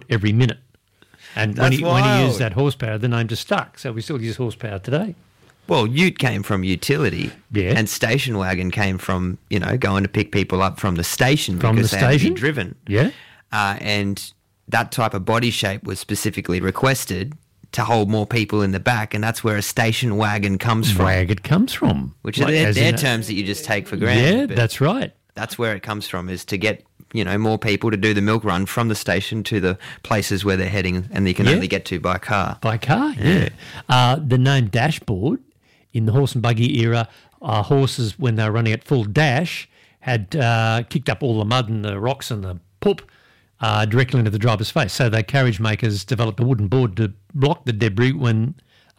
every minute. And when That's he wild. used that horsepower, the name just stuck. So we still use horsepower today. Well, ute came from utility, Yeah. and station wagon came from, going to pick people up from the station From because the they had to station? be driven. Yeah. And that type of body shape was specifically requested to hold more people in the back, and that's where a station wagon comes from, Where it comes from. which are Like, their as in a- terms that you just take for granted. Yeah, but that's right. that's where it comes from, is to get, more people to do the milk run from the station to the places where they're heading and they can Yeah. only get to by car. By car, yeah. The name dashboard in the horse and buggy era, horses, when they were running at full dash, had kicked up all the mud and the rocks and the poop directly into the driver's face. So the carriage makers developed a wooden board to block the debris when,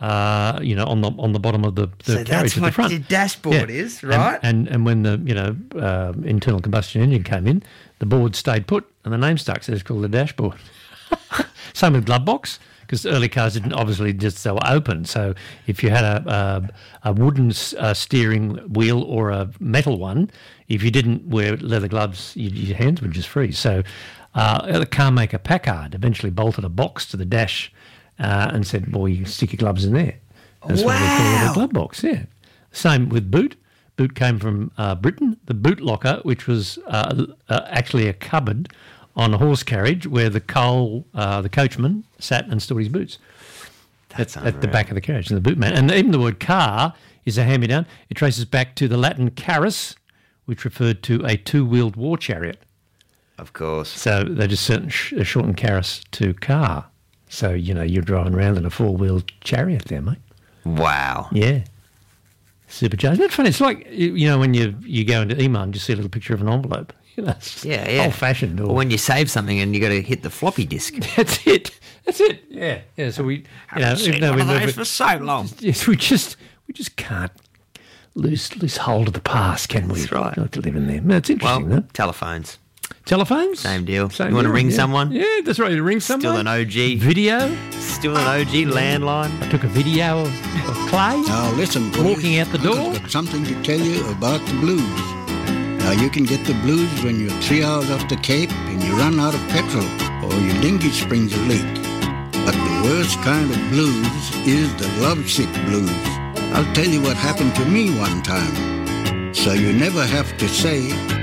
on the bottom of the So carriage that's at the what front. the dashboard is, right? And when the internal combustion engine came in, the board stayed put and the name stuck. So it's called the dashboard. Same with glove box, because early cars didn't obviously they were open. So if you had a wooden steering wheel or a metal one, if you didn't wear leather gloves, your hands would just freeze. So the car maker Packard eventually bolted a box to the dash and said, well, you can stick your gloves in there. That's why they call it Wow. a glove box, yeah. Same with boot. Boot came from Britain. The boot locker, which was actually a cupboard on a horse carriage where the coachman sat and stored his boots. That's at the back of the carriage, in the boot man. And even the word car is a hand-me-down. It traces back to the Latin carus, which referred to a two-wheeled war chariot. Of course. So they just shortened carus to car. So, you're driving around in a four-wheeled chariot there, mate. Wow. Yeah. Supercharged. Isn't that funny? It's like, when you go into email and just see a little picture of an envelope. It's Yeah. old-fashioned. Or when you save something and you got to hit the floppy disk. That's it. Yeah. Yeah. So we, even though we love it, for so long. yes, we just can't lose hold of the past, can we? That's right. Like to live in there. No, it's interesting, Well, though. telephones. Telephones? Same deal. You wanna deal, ring yeah. someone? Yeah, that's right. You ring someone. Still an OG. Video. Still an OG landline. I took a video of Clay Now listen, please. walking out the door. I've got something to tell you about the blues. Now you can get the blues when you're 3 hours off the Cape and you run out of petrol or your dinghy springs a leak. But the worst kind of blues is the lovesick blues. I'll tell you what happened to me one time. So you never have to say,